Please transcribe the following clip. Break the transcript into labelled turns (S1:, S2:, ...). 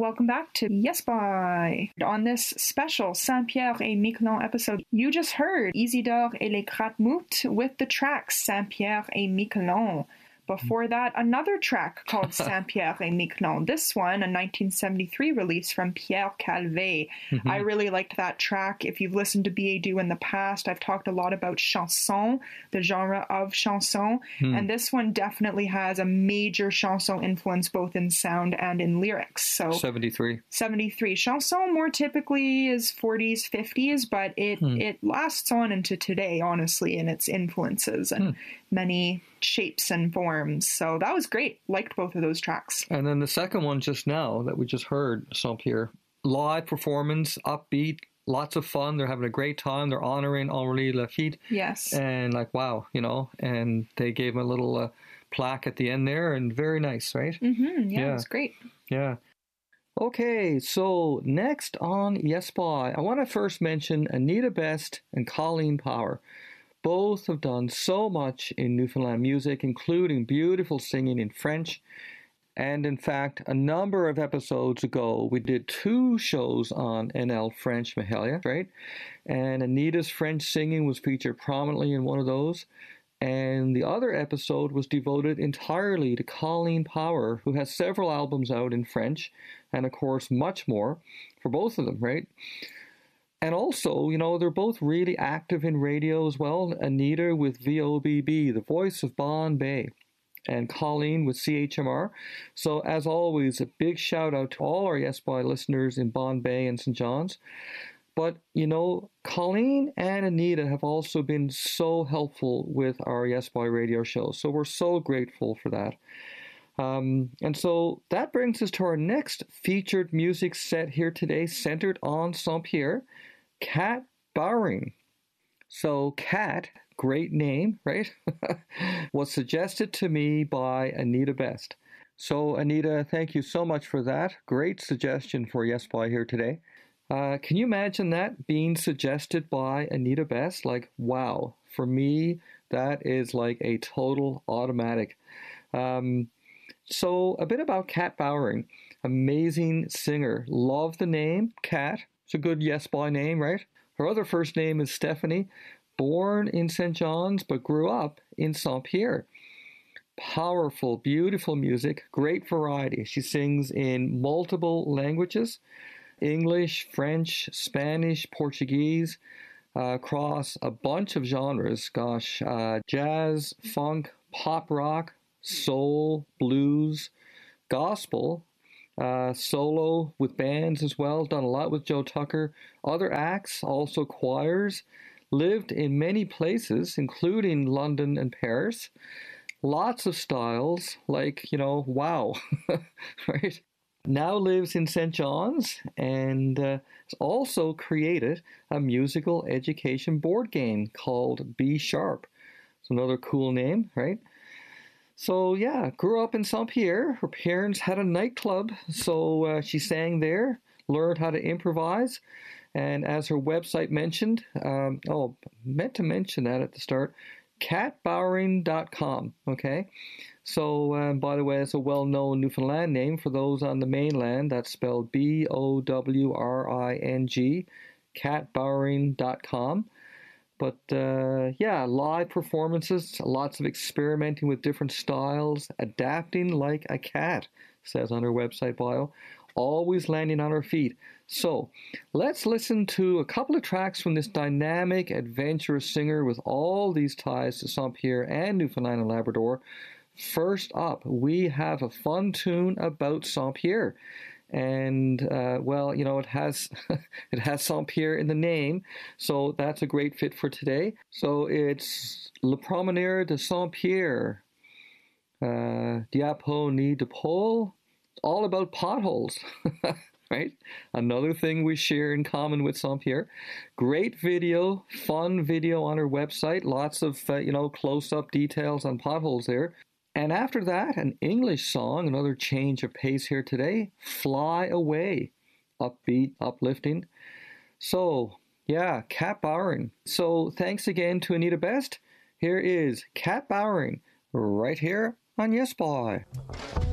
S1: welcome back to Yes Boy. On this special Saint-Pierre et Miquelon episode, you just heard Isidore et les Gratte-Moutes with the track Saint-Pierre et Miquelon. Before that, another track called Saint-Pierre et Miquelon. This one, a 1973 release from Pierre Calvé. I really liked that track. If you've listened to B.A. in the past, I've talked a lot about chanson, the genre of chanson, and this one definitely has a major chanson influence both in sound and in lyrics. So
S2: 73.
S1: Chanson more typically is 40s, 50s, but it lasts on into today, honestly, in its influences and many shapes and forms. So that was great. Liked both of those tracks.
S2: And then the second one just now that we just heard, Saint-Pierre, live performance, upbeat, lots of fun. They're having a great time. They're honoring Henri Laffitte.
S1: Yes.
S2: And like, wow, you know, and they gave him a little plaque at the end there, and very nice, right?
S1: Yeah, it was great.
S2: Yeah. Okay, so next on Yes Boy, I want to first mention Anita Best and Colleen Power. Both have done so much in Newfoundland music, including beautiful singing in French. And in fact, a number of episodes ago, we did 2 shows on NL French Mahalia, right? And Anita's French singing was featured prominently in one of those. And the other episode was devoted entirely to Colleen Power, who has several albums out in French, and of course, much more for both of them, right? And also, you know, they're both really active in radio as well. Anita with VOBB, the voice of Bon Bay, and Colleen with CHMR. So as always, a big shout out to all our Yes Boy listeners in Bon Bay and St. John's. But, you know, Colleen and Anita have also been so helpful with our Yes Boy radio show. So we're so grateful for that. And so that brings us to our next featured music set here today, centered on Saint-Pierre, Kat Bowering. So Kat, great name, right? was suggested to me by Anita Best. So Anita, thank you so much for that. Great suggestion for Yes Boy here today. Can you imagine that being suggested by Anita Best? Like, wow, for me, that is like a total automatic. So a bit about Kat Bowering, amazing singer. Love the name, Kat. It's a good Yes Boy name, right? Her other first name is Stephanie, born in St. John's, but grew up in Saint-Pierre. Powerful, beautiful music, great variety. She sings in multiple languages, English, French, Spanish, Portuguese, across a bunch of genres. Gosh, jazz, funk, pop rock, soul, blues, gospel, solo with bands as well, done a lot with Joe Tucker, other acts, also choirs, lived in many places, including London and Paris, lots of styles, like, you know, wow, right? Now lives in St. John's and has also created a musical education board game called B Sharp. It's another cool name, right? So yeah, grew up in Saint-Pierre. Her parents had a nightclub, so she sang there, learned how to improvise, and as her website mentioned, meant to mention that at the start, katbowering.com, okay? So, by the way, it's a well-known Newfoundland name for those on the mainland. That's spelled B-O-W-R-I-N-G, katbowering.com. But yeah, live performances, lots of experimenting with different styles, adapting like a cat, says on her website bio, always landing on her feet. So let's listen to a couple of tracks from this dynamic, adventurous singer with all these ties to Saint-Pierre and Newfoundland and Labrador. First up, we have a fun tune about Saint-Pierre. And, well, you know, it has it has Saint-Pierre in the name, so that's a great fit for today. So it's Le Promeneur de Saint-Pierre, Diapo ni de Pole, all about potholes, right? Another thing we share in common with Saint-Pierre. Great video, fun video on our website, lots of, close-up details on potholes there. And after that, an English song, another change of pace here today, Fly Away, upbeat, uplifting. So, yeah, Kat Bowering. So thanks again to Anita Best. Here is Kat Bowering, right here on Yes Boy.